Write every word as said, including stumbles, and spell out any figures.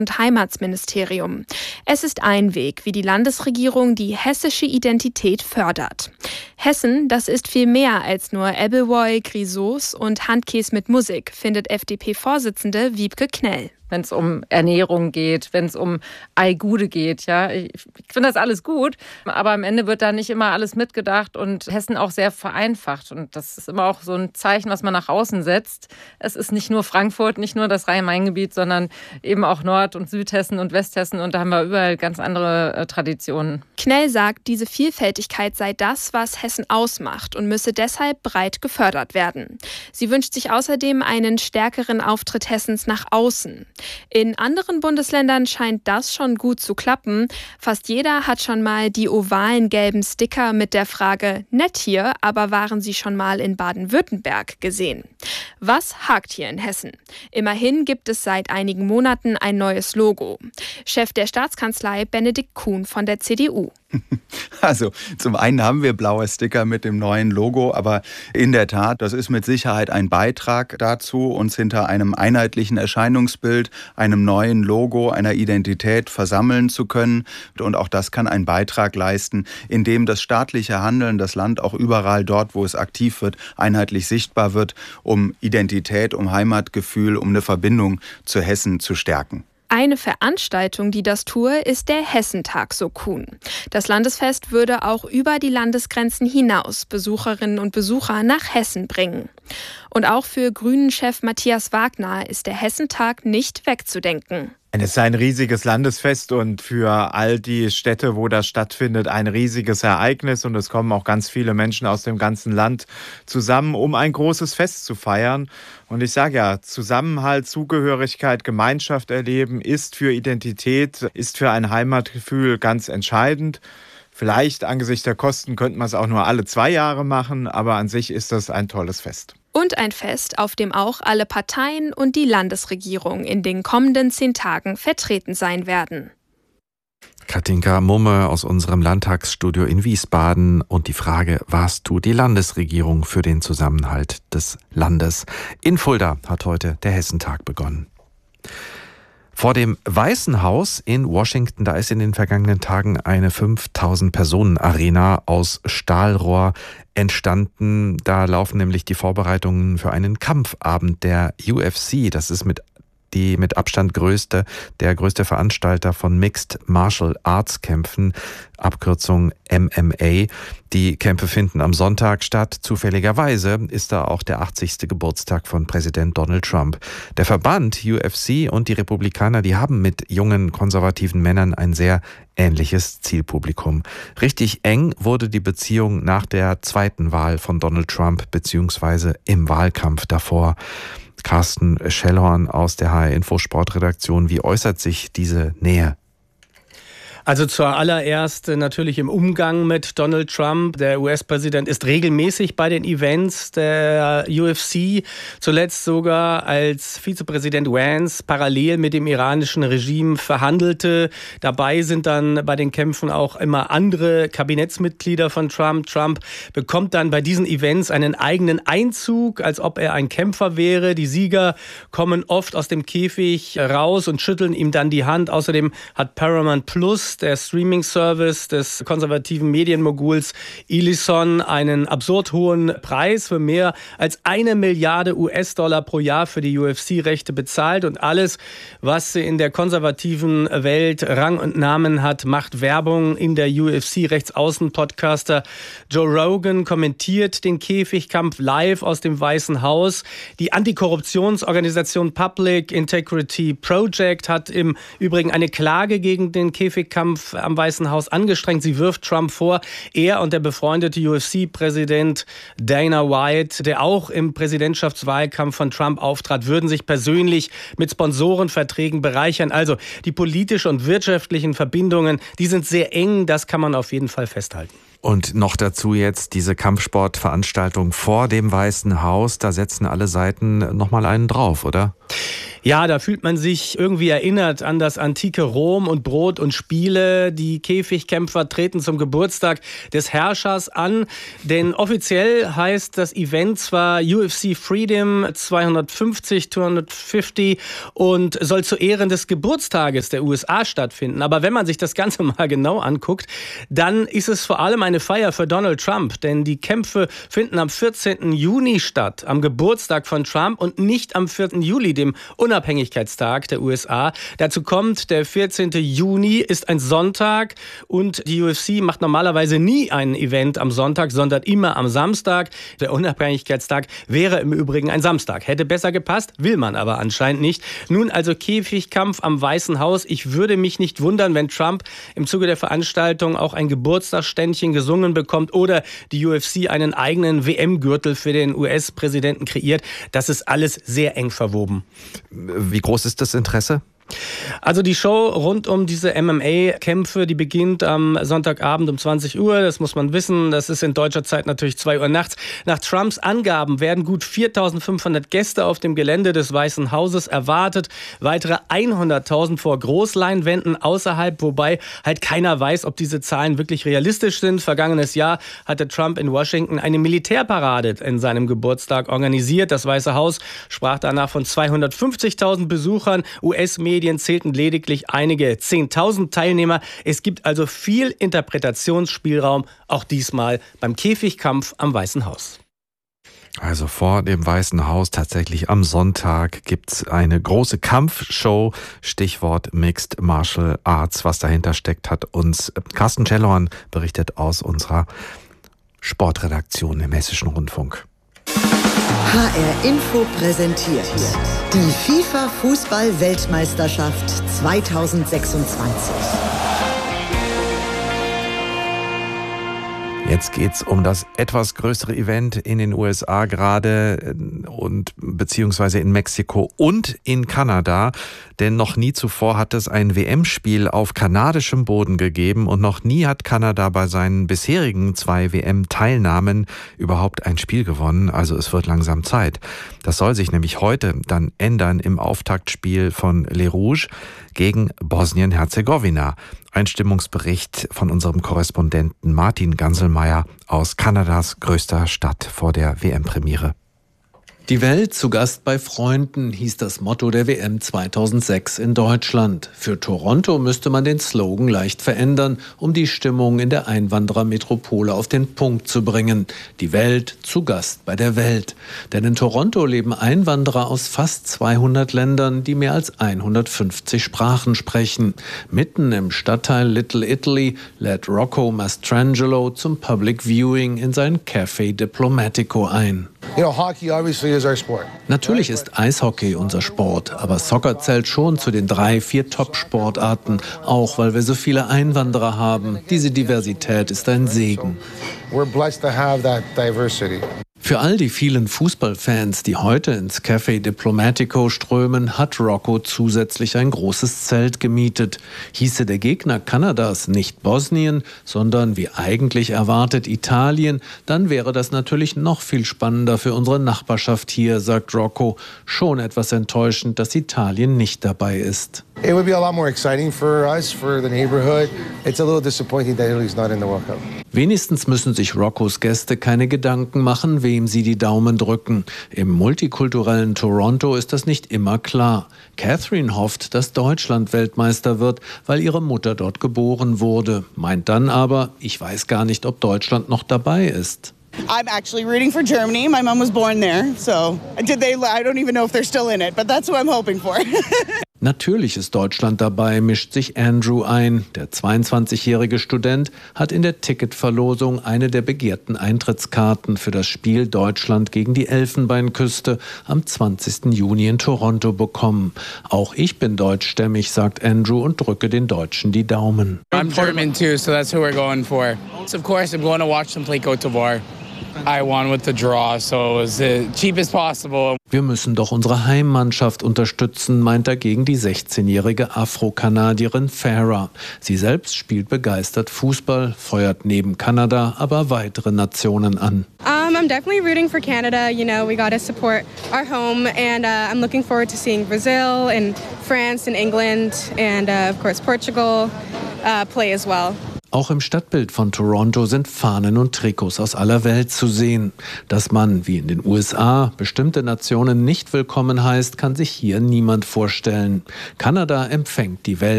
und Heimatsministerium. Es ist ein Weg, wie die Landesregierung die hessische Identität fördert. Hessen, das ist viel mehr als nur Ebbelwoi, Grisauce und Handkäse mit Musik, findet F D P-Vorsitzende Wiebke Knell. Wenn es um Ernährung geht, wenn es um Aigude geht. Ja, ich, ich finde das alles gut, aber am Ende wird da nicht immer alles mitgedacht und Hessen auch sehr vereinfacht. Und das ist immer auch so ein Zeichen, was man nach außen setzt. Es ist nicht nur Frankfurt, nicht nur das Rhein-Main-Gebiet, sondern eben auch Nord- und Südhessen und Westhessen. Und da haben wir überall ganz andere äh, Traditionen. Knell sagt, diese Vielfältigkeit sei das, was Hessen ausmacht und müsse deshalb breit gefördert werden. Sie wünscht sich außerdem einen stärkeren Auftritt Hessens nach außen. In anderen Bundesländern scheint das schon gut zu klappen. Fast jeder hat schon mal die ovalen gelben Sticker mit der Frage „Nett hier, aber waren Sie schon mal in Baden-Württemberg" gesehen. Was hakt hier in Hessen? Immerhin gibt es seit einigen Monaten ein neues Logo. Chef der Staatskanzlei Benedikt Kuhn von der C D U. Also zum einen haben wir blaue Sticker mit dem neuen Logo, aber in der Tat, das ist mit Sicherheit ein Beitrag dazu, uns hinter einem einheitlichen Erscheinungsbild, einem neuen Logo, einer Identität versammeln zu können. Und auch das kann einen Beitrag leisten, indem das staatliche Handeln, das Land auch überall dort, wo es aktiv wird, einheitlich sichtbar wird, um Identität, um Heimatgefühl, um eine Verbindung zu Hessen zu stärken. Eine Veranstaltung, die das tue, ist der Hessentag, so Kuhn. Das Landesfest würde auch über die Landesgrenzen hinaus Besucherinnen und Besucher nach Hessen bringen. Und auch für Grünen-Chef Matthias Wagner ist der Hessentag nicht wegzudenken. Es ist ein riesiges Landesfest und für all die Städte, wo das stattfindet, ein riesiges Ereignis. Und es kommen auch ganz viele Menschen aus dem ganzen Land zusammen, um ein großes Fest zu feiern. Und ich sage ja, Zusammenhalt, Zugehörigkeit, Gemeinschaft erleben ist für Identität, ist für ein Heimatgefühl ganz entscheidend. Vielleicht angesichts der Kosten könnte man es auch nur alle zwei Jahre machen, aber an sich ist das ein tolles Fest. Und ein Fest, auf dem auch alle Parteien und die Landesregierung in den kommenden zehn Tagen vertreten sein werden. Katinka Mumme aus unserem Landtagsstudio in Wiesbaden und die Frage, was tut die Landesregierung für den Zusammenhalt des Landes? In Fulda hat heute der Hessentag begonnen. Vor dem Weißen Haus in Washington, da ist in den vergangenen Tagen eine fünftausend-Personen-Arena aus Stahlrohr entstanden. Da laufen nämlich die Vorbereitungen für einen Kampfabend der U F C. Das ist mit die mit Abstand größte, der größte Veranstalter von Mixed Martial Arts Kämpfen, Abkürzung M M A. Die Kämpfe finden am Sonntag statt. Zufälligerweise ist da auch der achtzigste Geburtstag von Präsident Donald Trump. Der Verband U F C und die Republikaner, die haben mit jungen konservativen Männern ein sehr ähnliches Zielpublikum. Richtig eng wurde die Beziehung nach der zweiten Wahl von Donald Trump beziehungsweise im Wahlkampf davor. Carsten Schellhorn aus der H R-Info Sportredaktion. Wie äußert sich diese Nähe? Also zuallererst natürlich im Umgang mit Donald Trump. Der U S-Präsident ist regelmäßig bei den Events der U F C, zuletzt sogar als Vizepräsident Vance parallel mit dem iranischen Regime verhandelte. Dabei sind dann bei den Kämpfen auch immer andere Kabinettsmitglieder von Trump. Trump bekommt dann bei diesen Events einen eigenen Einzug, als ob er ein Kämpfer wäre. Die Sieger kommen oft aus dem Käfig raus und schütteln ihm dann die Hand. Außerdem hat Paramount Plus, der Streaming-Service des konservativen Medienmoguls Ellison, einen absurd hohen Preis für mehr als eine Milliarde U S-Dollar pro Jahr für die U F C-Rechte bezahlt. Und alles, was in der konservativen Welt Rang und Namen hat, macht Werbung in der U F C. Rechtsaußen-Podcaster Joe Rogan kommentiert den Käfigkampf live aus dem Weißen Haus. Die Antikorruptionsorganisation Public Integrity Project hat im Übrigen eine Klage gegen den Käfigkampf am Weißen Haus angestrengt. Sie wirft Trump vor, er und der befreundete U F C-Präsident Dana White, der auch im Präsidentschaftswahlkampf von Trump auftrat, würden sich persönlich mit Sponsorenverträgen bereichern. Also die politischen und wirtschaftlichen Verbindungen, die sind sehr eng, das kann man auf jeden Fall festhalten. Und noch dazu jetzt diese Kampfsportveranstaltung vor dem Weißen Haus. Da setzen alle Seiten nochmal einen drauf, oder? Ja, da fühlt man sich irgendwie erinnert an das antike Rom und Brot und Spiele. Die Käfigkämpfer treten zum Geburtstag des Herrschers an. Denn offiziell heißt das Event zwar U F C Freedom zweihundertfünfzig, zweihundertfünfzig und soll zu Ehren des Geburtstages der U S A stattfinden. Aber wenn man sich das Ganze mal genau anguckt, dann ist es vor allem eine Feier für Donald Trump. Denn die Kämpfe finden am vierzehnten Juni statt, am Geburtstag von Trump und nicht am vierten Juli, dem Unabhängigkeitstag der U S A. Dazu kommt, der vierzehnte Juni ist ein Sonntag und die U F C macht normalerweise nie ein Event am Sonntag, sondern immer am Samstag. Der Unabhängigkeitstag wäre im Übrigen ein Samstag. Hätte besser gepasst, will man aber anscheinend nicht. Nun also Käfigkampf am Weißen Haus. Ich würde mich nicht wundern, wenn Trump im Zuge der Veranstaltung auch ein Geburtstagsständchen gesungen bekommt oder die U F C einen eigenen W M-Gürtel für den U S-Präsidenten kreiert. Das ist alles sehr eng verwoben. Wie groß ist das Interesse? Also die Show rund um diese M M A-Kämpfe, die beginnt am Sonntagabend um zwanzig Uhr. Das muss man wissen. Das ist in deutscher Zeit natürlich zwei Uhr nachts. Nach Trumps Angaben werden gut viertausendfünfhundert Gäste auf dem Gelände des Weißen Hauses erwartet. Weitere hunderttausend vor Großleinwänden außerhalb, wobei halt keiner weiß, ob diese Zahlen wirklich realistisch sind. Vergangenes Jahr hatte Trump in Washington eine Militärparade in seinem Geburtstag organisiert. Das Weiße Haus sprach danach von zweihundertfünfzigtausend Besuchern. U S-Medien zählten lediglich einige zehntausend Teilnehmer. Es gibt also viel Interpretationsspielraum, auch diesmal beim Käfigkampf am Weißen Haus. Also vor dem Weißen Haus tatsächlich am Sonntag gibt's eine große Kampfshow, Stichwort Mixed Martial Arts. Was dahinter steckt, hat uns Carsten Schellhorn berichtet aus unserer Sportredaktion im Hessischen Rundfunk. H R Info präsentiert die FIFA-Fußball-Weltmeisterschaft zweitausendsechsundzwanzig. Jetzt geht's um das etwas größere Event in den U S A gerade und beziehungsweise in Mexiko und in Kanada. Denn noch nie zuvor hat es ein W M-Spiel auf kanadischem Boden gegeben und noch nie hat Kanada bei seinen bisherigen zwei W M-Teilnahmen überhaupt ein Spiel gewonnen. Also es wird langsam Zeit. Das soll sich nämlich heute dann ändern im Auftaktspiel von Les Rouges gegen Bosnien-Herzegowina. Ein Stimmungsbericht von unserem Korrespondenten Martin Ganselmeier aus Kanadas größter Stadt vor der W M-Premiere. Die Welt zu Gast bei Freunden hieß das Motto der W M zweitausendsechs in Deutschland. Für Toronto müsste man den Slogan leicht verändern, um die Stimmung in der Einwanderermetropole auf den Punkt zu bringen. Die Welt zu Gast bei der Welt. Denn in Toronto leben Einwanderer aus fast zweihundert Ländern, die mehr als hundertfünfzig Sprachen sprechen. Mitten im Stadtteil Little Italy lädt Rocco Mastrangelo zum Public Viewing in sein Café Diplomatico ein. You know, hockey obviously is our sport. Natürlich ist Eishockey unser Sport, aber Soccer zählt schon zu den drei, vier Top-Sportarten, auch weil wir so viele Einwanderer haben. Diese Diversität ist ein Segen. We're blessed to have that diversity. Für all die vielen Fußballfans, die heute ins Café Diplomatico strömen, hat Rocco zusätzlich ein großes Zelt gemietet. Hieße der Gegner Kanadas nicht Bosnien, sondern wie eigentlich erwartet Italien, dann wäre das natürlich noch viel spannender für unsere Nachbarschaft hier, sagt Rocco. Schon etwas enttäuschend, dass Italien nicht dabei ist. It would be a lot more exciting for us, for the neighborhood. It's a little disappointing that Italy's not in the World Cup. Wenigstens müssen sich Roccos Gäste keine Gedanken machen, wem sie die Daumen drücken. Im multikulturellen Toronto ist das nicht immer klar. Catherine hofft, dass Deutschland Weltmeister wird, weil ihre Mutter dort geboren wurde. Meint dann aber, ich weiß gar nicht, ob Deutschland noch dabei ist. I'm actually rooting for Germany. My mom was born there, so did they? I don't even know if they're still in it, but that's what I'm hoping for. Natürlich ist Deutschland dabei, mischt sich Andrew ein. Der zweiundzwanzigjährige Student hat in der Ticketverlosung eine der begehrten Eintrittskarten für das Spiel Deutschland gegen die Elfenbeinküste am zwanzigsten Juni in Toronto bekommen. Auch ich bin deutschstämmig, sagt Andrew und drücke den Deutschen die Daumen. I'm German too, so that's who we're going for. So of course I'm going to watch them play Côte d'Ivoire. I won with the draw, so it was the cheapest possible. Wir müssen doch unsere Heimmannschaft unterstützen, meint dagegen die sechzehnjährige Afro-Kanadierin Farah. Sie selbst spielt begeistert Fußball, feuert neben Kanada aber weitere Nationen an. Um, I'm definitely rooting for Canada. You know, we got to support our home, and uh, I'm looking forward to seeing Brazil and France and England and uh, of course Portugal uh, play as well. Auch im Stadtbild von Toronto sind Fahnen und Trikots aus aller Welt zu sehen. Dass man, wie in den U S A, bestimmte Nationen nicht willkommen heißt, kann sich hier niemand vorstellen. Kanada empfängt die Welt